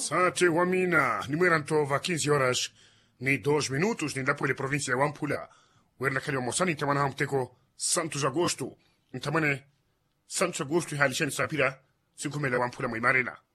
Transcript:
Sate wamina, nimerantova 15 horas ni 2 minutos ni dapo ile província ya Wampula. Werna kali wa mosani tamana hamteko Santos Agosto. Ntamane Santos Agosto halishani sapira sikumela Wampula mwimarena.